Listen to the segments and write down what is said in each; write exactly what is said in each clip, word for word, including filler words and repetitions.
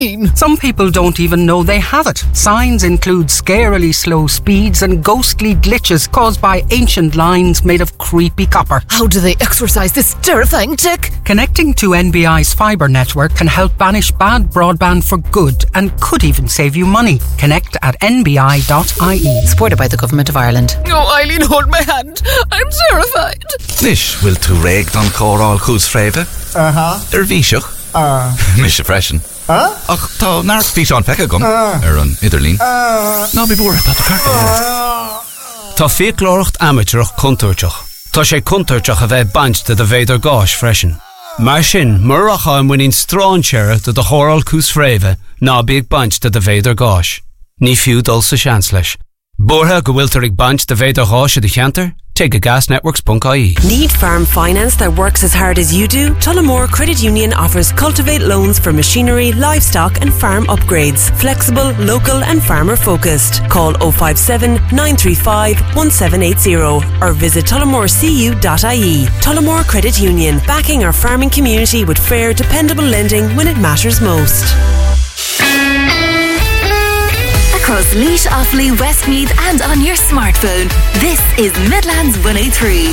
Some people don't even know they have it. Signs include scarily slow speeds and ghostly glitches caused by ancient lines made of creepy copper. How do they exorcise this terrifying tech? Connecting to N B I's fibre network can help banish bad broadband for good and could even save you money. Connect at n b i dot i e. Supported by the Government of Ireland. Oh, Eileen, hold my hand. I'm terrified. Nis, will tu reg don choral chus freve? Uh-huh. Er vísio. Uh. Misha freshen. Huh? Ach, tá nárt fi Sean Pecca gum. Uh. Er an Iderlín. Uh. Ná bí búr tá carta. Uh. Tá fiaclóireacht amateurach contourteach. Tá sé contourteach a bheith bainte de bhéidir gáis freisin. Mar sin, muracha an winning strán seire de de choral cús fréve ná bíag bainte de bhéidir gáis. Ní fiú dul sa seans leis. Bortha go bhfuil tar ag baint de bhéidir gáis a de cheantar? Take a gas networks dot I E. Need farm finance that works as hard as you do? Tullamore Credit Union offers Cultivate loans for machinery, livestock and farm upgrades. Flexible, local and farmer focused. Call oh five seven, nine three five, one seven eight zero or visit tullamore c u dot I E. Tullamore Credit Union, backing our farming community with fair, dependable lending when it matters most. Across Laois, Offaly, Westmeath and on your smartphone. This is Midlands one oh three.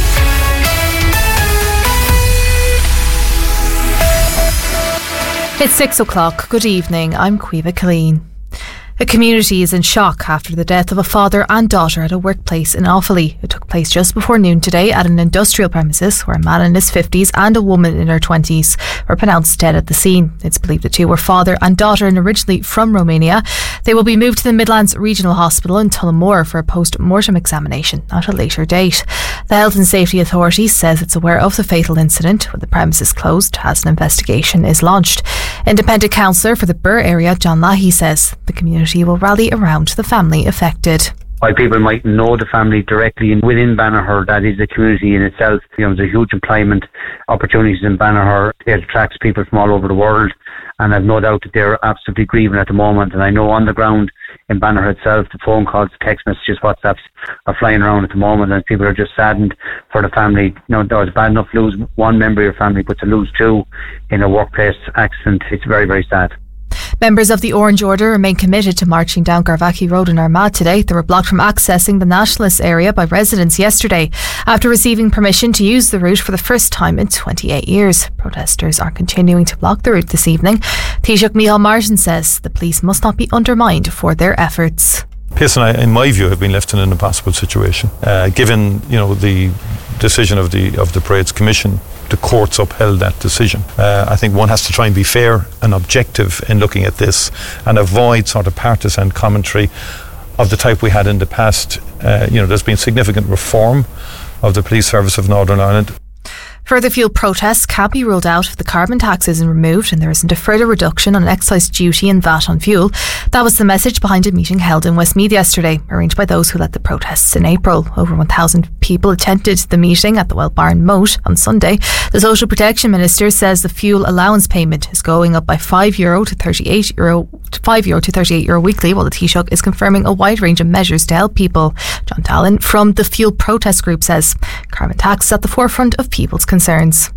It's six o'clock. Good evening. I'm Caoimhe Killeen. A community is in shock after the death of a father and daughter at a workplace in Offaly. It took place just before noon today at an industrial premises where a man in his fifties and a woman in her twenties were pronounced dead at the scene. It's believed the two were father and daughter and originally from Romania. They will be moved to the Midlands Regional Hospital in Tullamore for a post-mortem examination at a later date. The Health and Safety Authority says it's aware of the fatal incident. With the premises closed as an investigation is launched. Independent councillor for the Birr area, John Lahey, says the community will rally around the family affected. While people might know the family directly and within Banagher, that is a community in itself. You know, there's huge employment opportunities in Banagher. It attracts people from all over the world, and I've no doubt that they're absolutely grieving at the moment. And I know on the ground in Banagher itself, the phone calls, text messages, WhatsApps are flying around at the moment, and people are just saddened for the family. You know, it's bad enough to lose one member of your family, but to lose two in a workplace accident, it's very, very sad. Members of the Orange Order remain committed to marching down Garvackie Road in Armagh today. They were blocked from accessing the Nationalist area by residents yesterday after receiving permission to use the route for the first time in twenty-eight years. Protesters are continuing to block the route this evening. Taoiseach Micheál Martin says the police must not be undermined for their efforts. Pearson, in my view, have been left in an impossible situation. Uh, given, you know, the decision of the of the Parades Commission, the courts upheld that decision. Uh, I think one has to try and be fair and objective in looking at this and avoid sort of partisan commentary of the type we had in the past. Uh, you know, there's been significant reform of the Police Service of Northern Ireland. Further fuel protests can't be ruled out if the carbon tax isn't removed and there isn't a further reduction on excise duty and V A T on fuel. That was the message behind a meeting held in Westmeath yesterday, arranged by those who led the protests in April. Over one thousand people attended the meeting at the Wellbarn Moat on Sunday. The Social Protection Minister says the fuel allowance payment is going up by five euro to thirty-eight euro, five euro to thirty-eight euro weekly, while the Taoiseach is confirming a wide range of measures to help people. John Tallon from the Fuel Protest Group says carbon tax is at the forefront of people's concerns. concerns.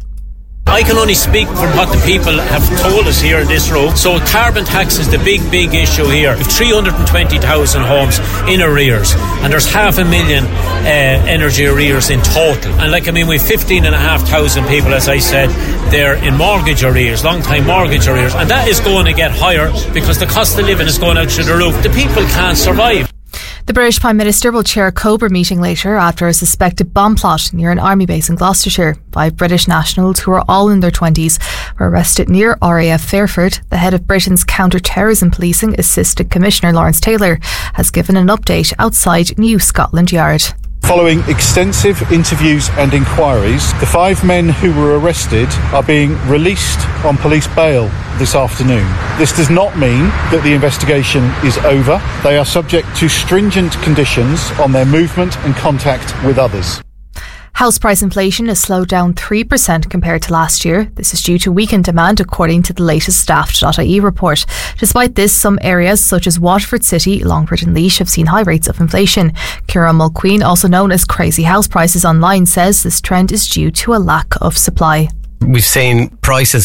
I can only speak from what the people have told us here in this room. So carbon tax is the big, big issue here. We've three hundred twenty thousand homes in arrears, and there's half a million uh, energy arrears in total. And like, I mean, we've fifteen and a half thousand people, as I said, they're in mortgage arrears, long-time mortgage arrears, and that is going to get higher because the cost of living is going out through the roof. The people can't survive. The British Prime Minister will chair a Cobra meeting later after a suspected bomb plot near an army base in Gloucestershire. Five British nationals who are all in their twenties were arrested near R A F Fairford. The head of Britain's Counter-Terrorism Policing, Assistant Commissioner Lawrence Taylor, has given an update outside New Scotland Yard. Following extensive interviews and inquiries, the five men who were arrested are being released on police bail this afternoon. This does not mean that the investigation is over. They are subject to stringent conditions on their movement and contact with others. House price inflation has slowed down three percent compared to last year. This is due to weakened demand, according to the latest Daft dot I E report. Despite this, some areas such as Waterford City, Longford and Laois have seen high rates of inflation. Ciara Mulqueen, also known as Crazy House Prices Online, says this trend is due to a lack of supply. We've seen prices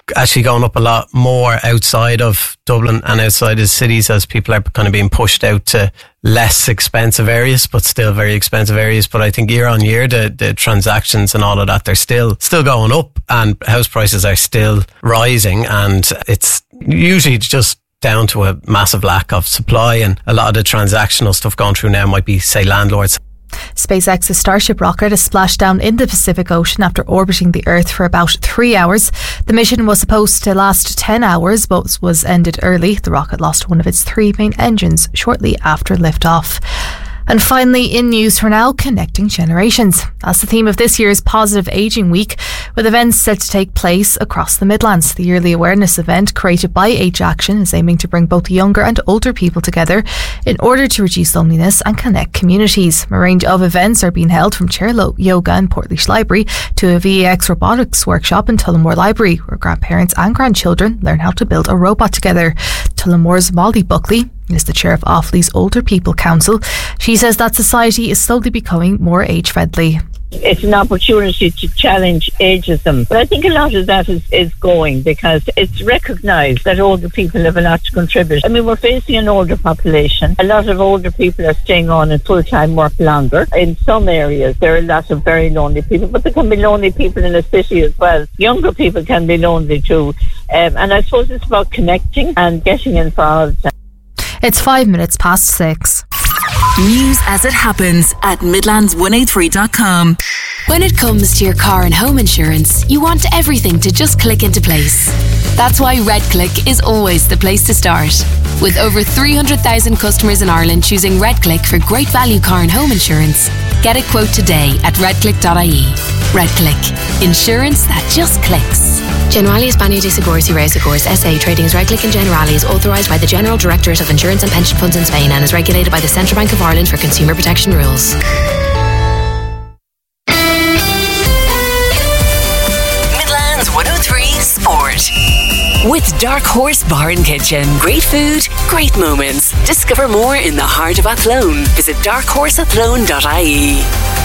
actually going up a lot more outside of Dublin and outside the cities as people are kind of being pushed out to less expensive areas, but still very expensive areas. But I think year on year, the, the transactions and all of that, they're still, still going up, and house prices are still rising, and it's usually just down to a massive lack of supply, and a lot of the transactional stuff going through now might be, say, landlords. SpaceX's Starship rocket has splashed down in the Pacific Ocean after orbiting the Earth for about three hours. The mission was supposed to last ten hours, but was ended early. The rocket lost one of its three main engines shortly after liftoff. And finally, in news for now, connecting generations. That's the theme of this year's Positive Ageing Week, with events set to take place across the Midlands. The yearly awareness event created by Age Action is aiming to bring both younger and older people together in order to reduce loneliness and connect communities. A range of events are being held, from chair yoga in Portlaoise Library to a V E X robotics workshop in Tullamore Library, where grandparents and grandchildren learn how to build a robot together. Tullamore's Molly Buckley is the chair of Offaly's Older People Council. She says that society is slowly becoming more age-friendly. It's an opportunity to challenge ageism. But I think a lot of that is, is going because it's recognised that older people have a lot to contribute. I mean, we're facing an older population. A lot of older people are staying on in full-time work longer. In some areas, there are a lot of very lonely people, but there can be lonely people in a city as well. Younger people can be lonely too. Um, and I suppose it's about connecting and getting involved. It's five minutes past six. News as it happens at Midlands one eighty-three dot com. When it comes to your car and home insurance, you want everything to just click into place. That's why RedClick is always the place to start. With over three hundred thousand customers in Ireland choosing RedClick for great value car and home insurance, get a quote today at redclick dot I E. RedClick. Insurance that just clicks. Generali España de Seguros y Reasegurs S A trading as RedClick and Generali is authorised by the General Directorate of Insurance and Pension Funds in Spain and is regulated by the Central Bank of Ireland for consumer protection rules. Midlands one oh three Sport. With Dark Horse Bar and Kitchen. Great food, great moments. Discover more in the heart of Athlone. Visit dark horse athlone dot I E.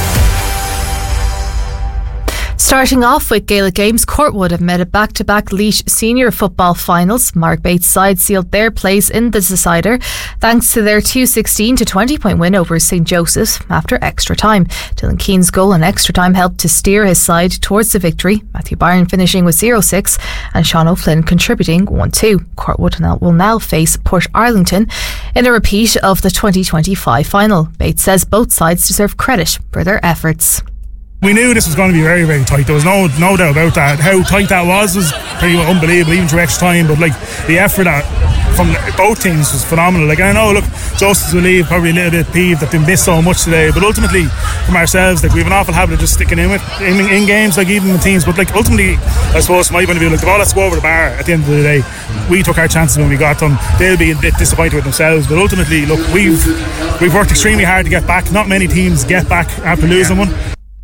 Starting off with Gaelic Games, Courtwood have met a back-to-back Laois senior football finals. Mark Bates' side sealed their place in the decider thanks to their two sixteen to twenty point win over Saint Joseph's after extra time. Dylan Keane's goal in extra time helped to steer his side towards the victory. Matthew Byron finishing with zero six and Sean O'Flynn contributing one two. Courtwood now, will now face Port Arlington in a repeat of the twenty twenty-five final. Bates says both sides deserve credit for their efforts. We knew this was going to be very, very tight. There was no no doubt about that. How tight that was was pretty unbelievable, even through extra time. But like the effort that from both teams was phenomenal. Like I know, look, Joseph's will leave probably a little bit peeved that they missed so much today. But ultimately, from ourselves, like we have an awful habit of just sticking in with in, in games, like even with teams. But like ultimately, I suppose from my point of view, like the ball has to go over the bar. At the end of the day, we took our chances when we got them. They'll be a bit disappointed with themselves. But ultimately, look, we've we've worked extremely hard to get back. Not many teams get back after losing one.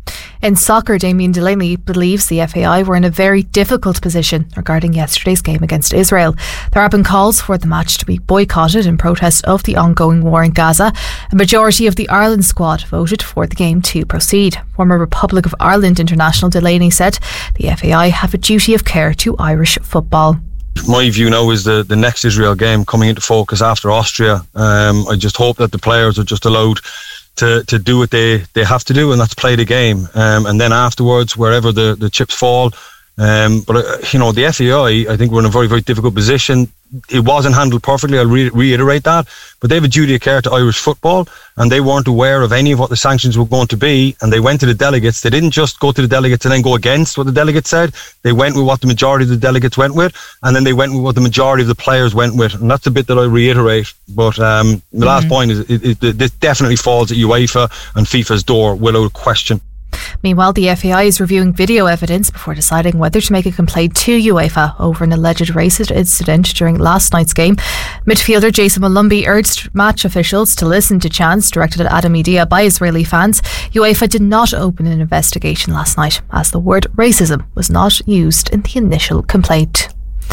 In soccer, Damien Delaney believes the F A I were in a very difficult position regarding yesterday's game against Israel. There have been calls for the match to be boycotted in protest of the ongoing war in Gaza. A majority of the Ireland squad voted for the game to proceed. Former Republic of Ireland international Delaney said the F A I have a duty of care to Irish football. My view now is the, the next Israel game coming into focus after Austria. Um, I just hope that the players are just allowed to to do what they, they have to do, and that's play the game. Um, and then afterwards, wherever the, the chips fall. Um, but, uh, you know, the F A I, I think we're in a very, very difficult position. It wasn't handled perfectly, I'll re- reiterate that. But they have a duty of care to Irish football, and they weren't aware of any of what the sanctions were going to be. And they went to the delegates. They didn't just go to the delegates and then go against what the delegates said. They went with what the majority of the delegates went with, and then they went with what the majority of the players went with. And that's the bit that I reiterate. But um, the mm-hmm. last point is it, it, it, this definitely falls at UEFA and FIFA's door without question. Meanwhile, the F A I is reviewing video evidence before deciding whether to make a complaint to UEFA over an alleged racist incident during last night's game. Midfielder Jason Malumbi urged match officials to listen to chants directed at Adam Media by Israeli fans. UEFA did not open an investigation last night, as the word racism was not used in the initial complaint.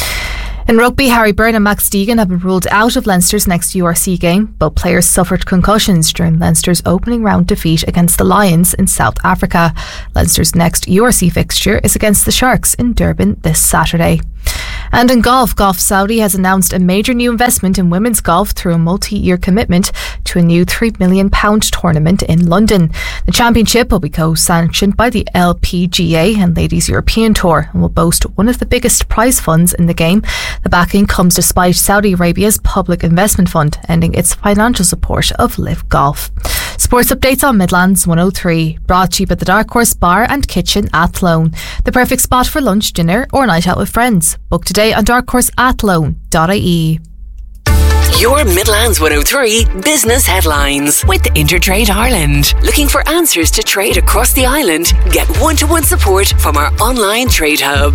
In rugby, Harry Byrne and Max Deegan have been ruled out of Leinster's next U R C game. Both players suffered concussions during Leinster's opening round defeat against the Lions in South Africa. Leinster's next U R C fixture is against the Sharks in Durban this Saturday. And in golf, Golf Saudi has announced a major new investment in women's golf through a multi-year commitment to a new three million pounds tournament in London. The championship will be co-sanctioned by the L P G A and Ladies European Tour and will boast one of the biggest prize funds in the game. The backing comes despite Saudi Arabia's public investment fund ending its financial support of Live Golf. Sports updates on Midlands one oh three, brought to you by the Dark Horse Bar and Kitchen Athlone. The perfect spot for lunch, dinner or night out with friends. Book today on dark horse athlone dot I E. Your Midlands one oh three business headlines with Intertrade Ireland. Looking for answers to trade across the island? Get one-to-one support from our online trade hub.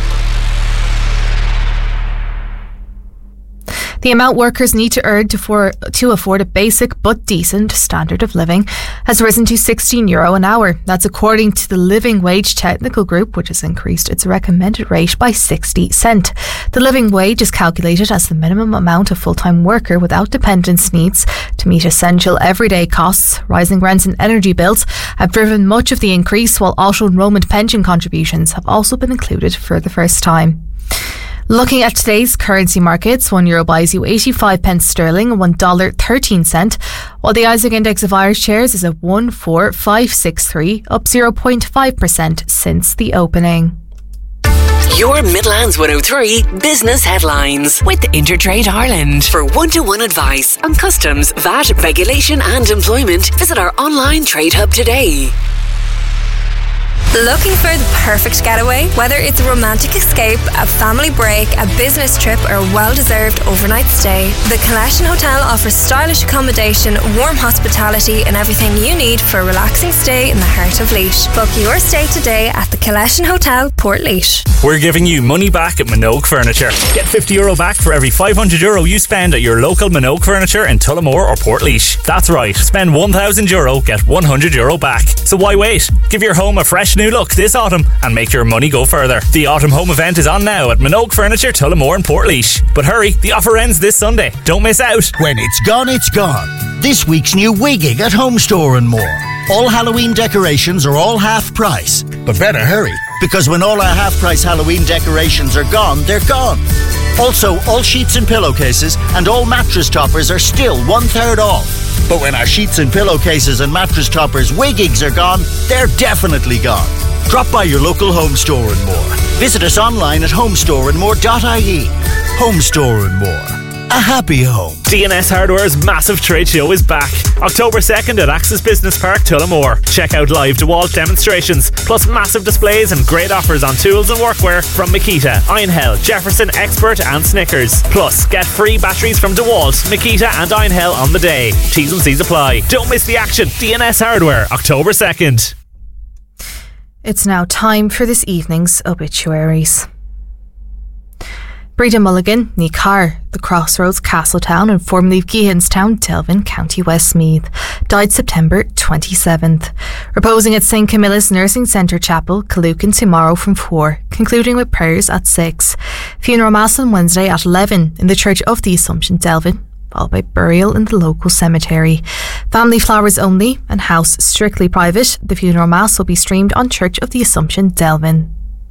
The amount workers need to earn to, for, to afford a basic but decent standard of living has risen to sixteen euro an hour. That's according to the Living Wage Technical Group, which has increased its recommended rate by sixty cent. The living wage is calculated as the minimum amount a full-time worker without dependents needs to meet essential everyday costs. Rising rents and energy bills have driven much of the increase, while auto-enrolment pension contributions have also been included for the first time. Looking at today's currency markets, one euro buys you eighty-five pence sterling and one dollar thirteen cent, while the Isaac Index of Irish shares is at one four five six three, up zero point five percent since the opening. Your Midlands one oh three business headlines with Intertrade Ireland. For one-to-one advice on customs, V A T, regulation and employment, visit our online trade hub today. Looking for the perfect getaway? Whether it's a romantic escape, a family break, a business trip or a well-deserved overnight stay, the Collection Hotel offers stylish accommodation, warm hospitality and everything you need for a relaxing stay in the heart of Laois. Book your stay today at the Collection Hotel, Portlaoise. We're giving you money back at Minogue Furniture. Get fifty euro back for every five hundred euro you spend at your local Minogue Furniture in Tullamore or Portlaoise. That's right, spend one thousand euro, get one hundred euro back. So why wait? Give your home a fresh new look this autumn and make your money go further. The autumn home event is on now at Minogue Furniture, Tullamore and Portlaoise. But hurry, the offer ends this Sunday. Don't miss out. When it's gone, it's gone. This week's new Wigging at Home Store and more. All Halloween decorations are all half price. But better hurry, because when all our half price Halloween decorations are gone, they're gone. Also, all sheets and pillowcases and all mattress toppers are still one third off. But when our sheets and pillowcases and mattress toppers Wiggings are gone, they're definitely gone. Drop by your local Home Store and More. Visit us online at home store and more dot I E. Home Store and More. A happy home. D N S Hardware's massive trade show is back. October second at Axis Business Park, Tullamore. Check out live DeWalt demonstrations, plus massive displays and great offers on tools and workwear from Makita, Einhell, Jefferson, Expert and Snickers. Plus, get free batteries from DeWalt, Makita and Einhell on the day. T's and C's apply. Don't miss the action. D N S Hardware, October second. It's now time for this evening's obituaries. Breda Mulligan, ní Carr, the Crossroads, Castletown and formerly of Geehanstown, Delvin, County Westmeath, died September twenty-seventh. Reposing at Saint Camilla's Nursing Centre Chapel, Calucan tomorrow from four, concluding with prayers at six. Funeral Mass on Wednesday at eleven in the Church of the Assumption, Delvin, followed by burial in the local cemetery. Family flowers only and house strictly private. The funeral mass will be streamed on Church of the Assumption, Delvin.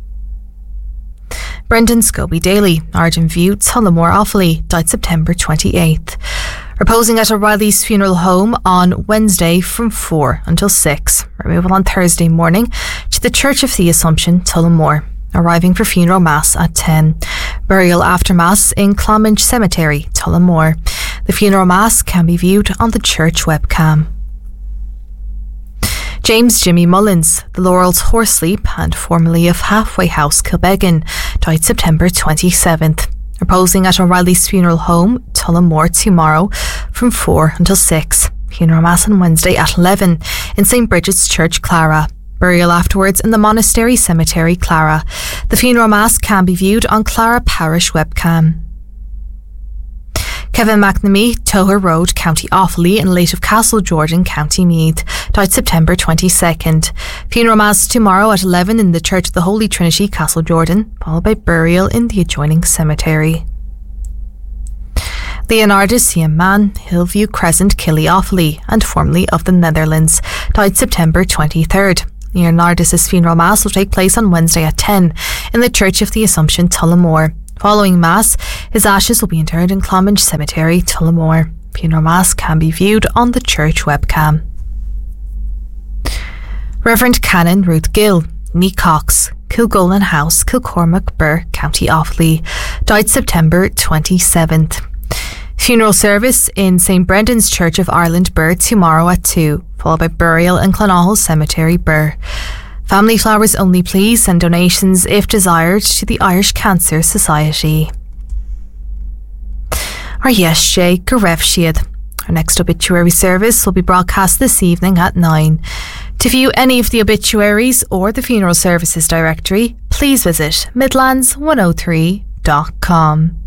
Brendan Scobie Daly, Argent View, Tullamore, Offaly, died September twenty-eighth. Reposing at O'Reilly's funeral home on Wednesday from four until six. Removal on Thursday morning to the Church of the Assumption, Tullamore, arriving for funeral mass at ten. Burial after mass in Clonminch Cemetery, Tullamore. The funeral mass can be viewed on the church webcam. James Jimmy Mullins, the Laurel's Horseleap and formerly of Halfway House, Kilbeggan, died September twenty-seventh. Reposing at O'Reilly's funeral home, Tullamore, tomorrow from four until six. Funeral mass on Wednesday at eleven in Saint Bridget's Church, Clara. Burial afterwards in the Monastery Cemetery, Clara. The funeral mass can be viewed on Clara Parish webcam. Kevin McNamee, Toher Road, County Offaly and late of Castle Jordan, County Meath, died September twenty-second. Funeral mass tomorrow at eleven in the Church of the Holy Trinity, Castle Jordan, followed by burial in the adjoining cemetery. Leonardus Ian Mann, Hillview Crescent, Killy, Offaly and formerly of the Netherlands, died September twenty-third. Leonardus' funeral mass will take place on Wednesday at ten in the Church of the Assumption, Tullamore. Following Mass, his ashes will be interred in Clonminch Cemetery, Tullamore. Funeral Mass can be viewed on the church webcam. Reverend Canon Ruth Gill, Nee Cox, Kilgullen House, Kilcormac, Burr, County Offaly, died September twenty-seventh. Funeral service in St Brendan's Church of Ireland, Burr, tomorrow at two, followed by burial in Clonahall Cemetery, Burr. Family flowers only, please, and donations, if desired, to the Irish Cancer Society. Our yes, Jay, go raibh siad. Our next obituary service will be broadcast this evening at nine. To view any of the obituaries or the funeral services directory, please visit midlands one oh three dot com.